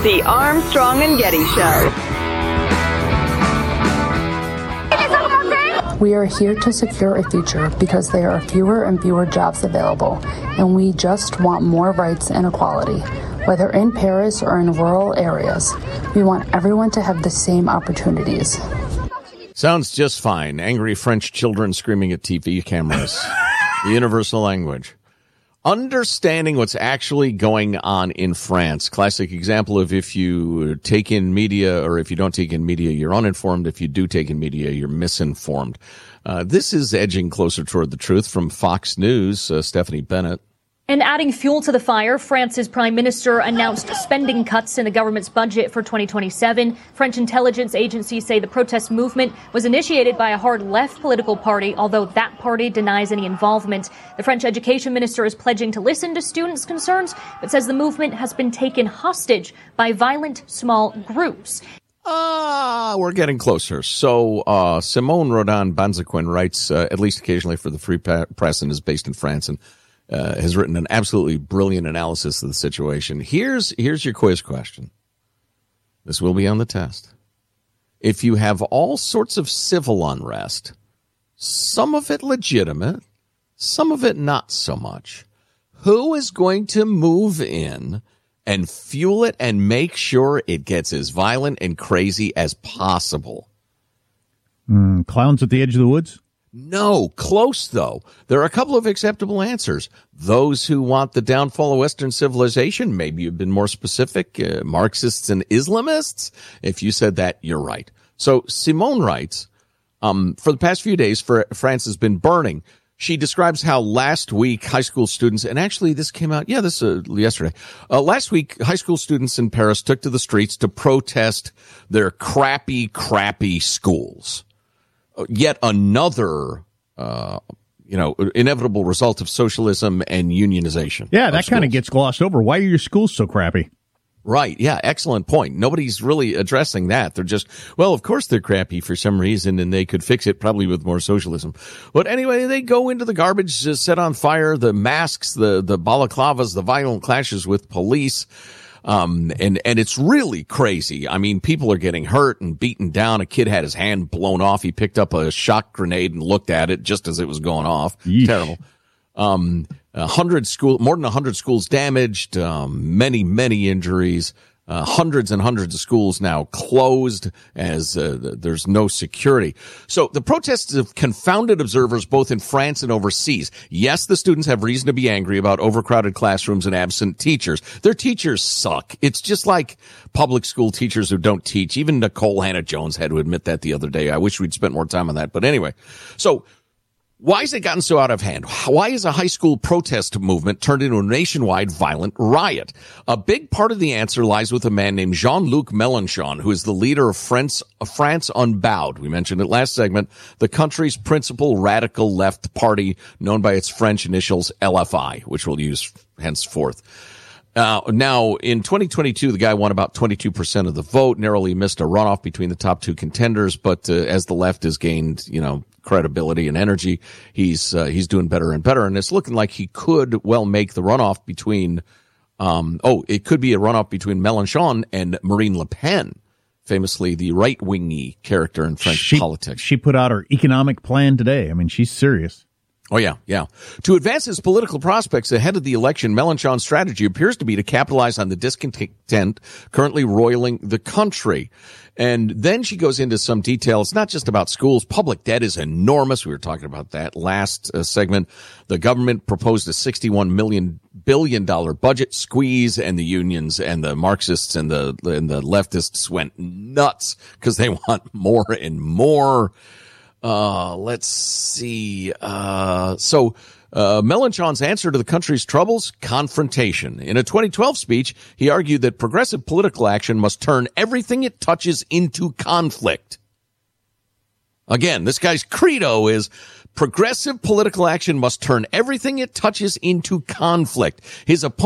The Armstrong and Getty Show. We are here to secure a future because there are fewer and fewer jobs available, and we just want more rights and equality. Whether in Paris or in rural areas, we want everyone to have the same opportunities. Sounds just fine. Angry French children screaming at TV cameras. The universal language. Understanding what's actually going on in France. Classic example of if you take in media or if you don't take in media, you're uninformed. If you do take in media, you're misinformed. This is edging closer toward the truth from Fox News, Stephanie Bennett. And adding fuel to the fire, France's prime minister announced spending cuts in the government's budget for 2027. French intelligence agencies say the protest movement was initiated by a hard-left political party, although that party denies any involvement. The French education minister is pledging to listen to students' concerns, but says the movement has been taken hostage by violent small groups. We're getting closer. So Simone Rodin-Banzaquin writes, at least occasionally for the Free Press, and is based in France, and has written an absolutely brilliant analysis of the situation. Here's your quiz question. This will be on the test. If you have all sorts of civil unrest, some of it legitimate, some of it not so much, who is going to move in and fuel it and make sure it gets as violent and crazy as possible? Clowns at the edge of the woods? No, close though. There are a couple of acceptable answers. Those who want the downfall of Western civilization, maybe you've been more specific, Marxists and Islamists. If you said that, you're right. So Simone writes, for the past few days, France has been burning. She describes how last week high school students, and actually this came out, yesterday. Last week, high school students in Paris took to the streets to protest their crappy schools. Yet another, inevitable result of socialism and unionization. Yeah, that kind of gets glossed over. Why are your schools so crappy? Right. Yeah. Excellent point. Nobody's really addressing that. They're just, well, of course they're crappy for some reason, and they could fix it probably with more socialism. But anyway, they go into the garbage, set on fire, the masks, the balaclavas, the violent clashes with police. And it's really crazy. I mean, people are getting hurt and beaten down. A kid had his hand blown off. He picked up a shock grenade and looked at it just as it was going off. Yeesh. Terrible. More than 100 schools damaged, many injuries. Hundreds and hundreds of schools now closed as there's no security. So the protests have confounded observers both in France and overseas. Yes, the students have reason to be angry about overcrowded classrooms and absent teachers. Their teachers suck. It's just like public school teachers who don't teach. Even Nicole Hannah-Jones had to admit that the other day. I wish we'd spent more time on that. But anyway, so why has it gotten so out of hand? Why is a high school protest movement turned into a nationwide violent riot? A big part of the answer lies with a man named Jean-Luc Mélenchon, who is the leader of France Unbowed. We mentioned it last segment, the country's principal radical left party, known by its French initials LFI, which we'll use henceforth. Now, in 2022, the guy won about 22% of the vote, narrowly missed a runoff between the top two contenders, but as the left has gained, credibility and energy, he's doing better and better, and it's looking like he could well make the runoff between it could be a runoff between Mélenchon and Marine Le Pen, famously the right-wingy character in French politics. She put out her economic plan today. I mean, she's serious. Oh, yeah. To advance his political prospects ahead of the election, Mélenchon's strategy appears to be to capitalize on the discontent currently roiling the country. And then she goes into some detail. It's not just about schools. Public debt is enormous. We were talking about that last segment. The government proposed a $61 billion budget squeeze, and the unions and the Marxists and the leftists went nuts because they want more and more. Let's see. Mélenchon's answer to the country's troubles? Confrontation. In a 2012 speech, he argued that progressive political action must turn everything it touches into conflict. Again, this guy's credo is progressive political action must turn everything it touches into conflict. His opponent